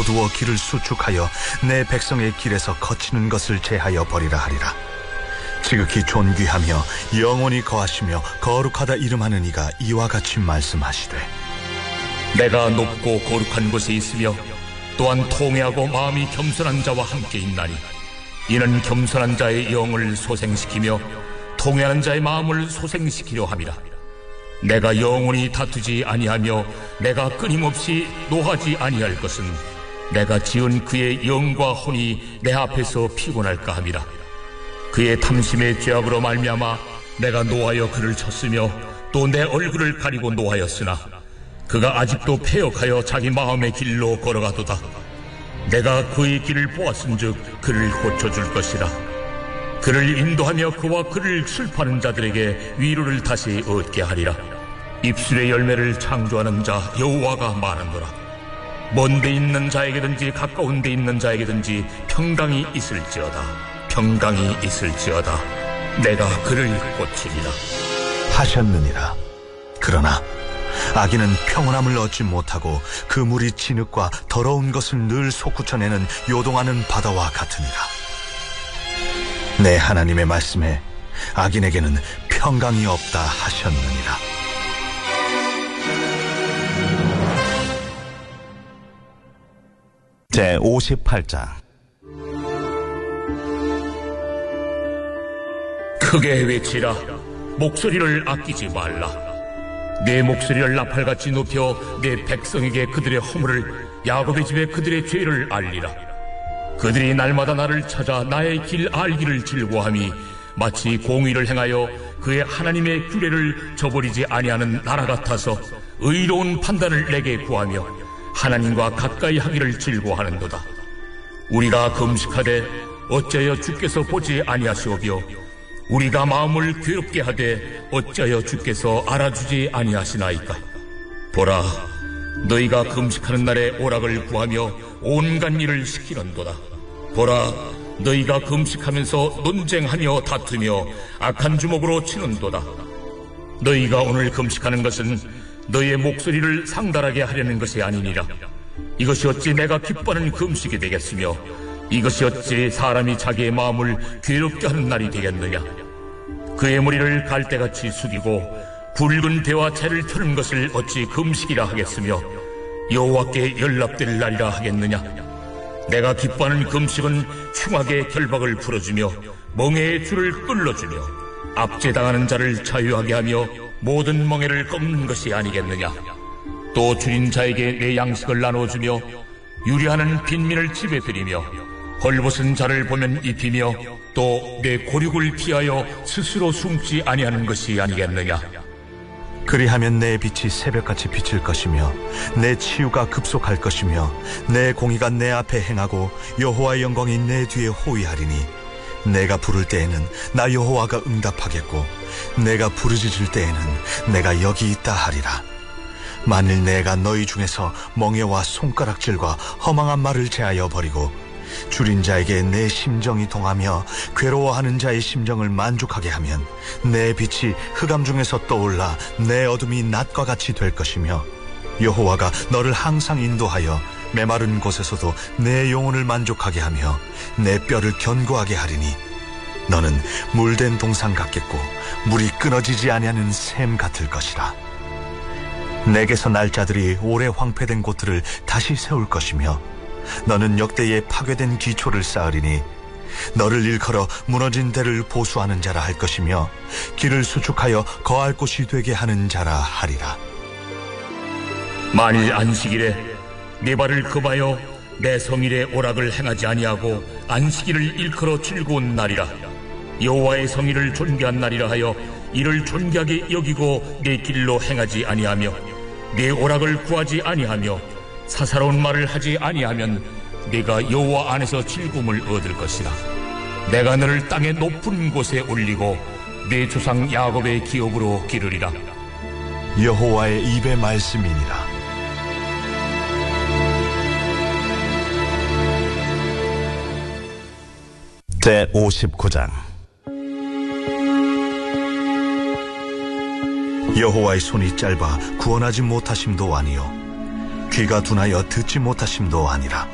어두워 길을 수축하여 내 백성의 길에서 거치는 것을 제하여 버리라 하리라. 지극히 존귀하며 영원히 거하시며 거룩하다 이름하는 이가 이와 같이 말씀하시되, 내가 높고 거룩한 곳에 있으며 또한 통회하고 마음이 겸손한 자와 함께 있나니, 이는 겸손한 자의 영을 소생시키며 통회하는 자의 마음을 소생시키려 함이라. 내가 영원히 다투지 아니하며 내가 끊임없이 노하지 아니할 것은 내가 지은 그의 영과 혼이 내 앞에서 피곤할까 함이라. 그의 탐심의 죄악으로 말미암아 내가 노하여 그를 쳤으며 또 내 얼굴을 가리고 노하였으나 그가 아직도 패역하여 자기 마음의 길로 걸어가도다. 내가 그의 길을 보았은즉 그를 고쳐줄 것이라. 그를 인도하며 그와 그를 슬퍼하는 자들에게 위로를 다시 얻게 하리라. 입술의 열매를 창조하는 자 여호와가 말하노라. 먼 데 있는 자에게든지 가까운 데 있는 자에게든지 평강이 있을지어다. 평강이 있을지어다. 내가 그를 고치리라 하셨느니라. 그러나 악인은 평온함을 얻지 못하고 그 물이 진흙과 더러운 것을 늘 솟구쳐내는 요동하는 바다와 같으니라. 내 하나님의 말씀에 악인에게는 평강이 없다 하셨느니라. 제58장. 크게 외치라. 목소리를 아끼지 말라. 내 목소리를 나팔같이 높여 내 백성에게 그들의 허물을, 야곱의 집에 그들의 죄를 알리라. 그들이 날마다 나를 찾아 나의 길 알기를 즐거워함이 마치 공의를 행하여 그의 하나님의 규례를 저버리지 아니하는 나라 같아서 의로운 판단을 내게 구하며 하나님과 가까이 하기를 즐거워하는도다. 우리가 금식하되 어찌하여 주께서 보지 아니하시오며 우리가 마음을 괴롭게 하되 어찌하여 주께서 알아주지 아니하시나이까. 보라, 너희가 금식하는 날에 오락을 구하며 온갖 일을 시키는도다. 보라, 너희가 금식하면서 논쟁하며 다투며 악한 주먹으로 치는도다. 너희가 오늘 금식하는 것은 너희의 목소리를 상달하게 하려는 것이 아니니라. 이것이 어찌 내가 기뻐하는 금식이 되겠으며 이것이 어찌 사람이 자기의 마음을 괴롭게 하는 날이 되겠느냐. 그의 머리를 갈대같이 숙이고 붉은 대와 채를 펴는 것을 어찌 금식이라 하겠으며 여호와께 연락될 날이라 하겠느냐. 내가 기뻐하는 금식은 흉악의 결박을 풀어주며 멍에의 줄을 끊어주며 압제당하는 자를 자유하게 하며 모든 멍에를 꺾는 것이 아니겠느냐. 또 줄인 자에게 내 양식을 나눠주며 유리하는 빈민을 집에 들이며 헐벗은 자를 보면 입히며 또 내 고륙을 피하여 스스로 숨지 아니하는 것이 아니겠느냐. 그리하면 내 빛이 새벽같이 비칠 것이며 내 치유가 급속할 것이며 내 공의가 내 앞에 행하고 여호와의 영광이 내 뒤에 호위하리니 내가 부를 때에는 나 여호와가 응답하겠고 내가 부르짖을 때에는 내가 여기 있다 하리라. 만일 내가 너희 중에서 멍에와 손가락질과 허망한 말을 제하여 버리고 줄인 자에게 내 심정이 동하며 괴로워하는 자의 심정을 만족하게 하면 내 빛이 흑암 중에서 떠올라 내 어둠이 낮과 같이 될 것이며 여호와가 너를 항상 인도하여 메마른 곳에서도 내 영혼을 만족하게 하며 내 뼈를 견고하게 하리니 너는 물된 동산 같겠고 물이 끊어지지 아니하는 샘 같을 것이라. 내게서 날 자들이 오래 황폐된 곳들을 다시 세울 것이며 너는 역대에 파괴된 기초를 쌓으리니 너를 일컬어 무너진 데를 보수하는 자라 할 것이며 길을 수축하여 거할 곳이 되게 하는 자라 하리라. 만일 안식일에 네 발을 급하여 내 성일의 오락을 행하지 아니하고 안식일을 일컬어 즐거운 날이라. 여호와의 성일을 존귀한 날이라 하여 이를 존귀하게 여기고 내 길로 행하지 아니하며 내 오락을 구하지 아니하며 사사로운 말을 하지 아니하면 네가 여호와 안에서 즐거움을 얻을 것이라. 내가 너를 땅의 높은 곳에 올리고 네 조상 야곱의 기업으로 기르리라. 여호와의 입의 말씀이니라. 제59장. 여호와의 손이 짧아 구원하지 못하심도 아니요 귀가 둔하여 듣지 못하심도 아니라.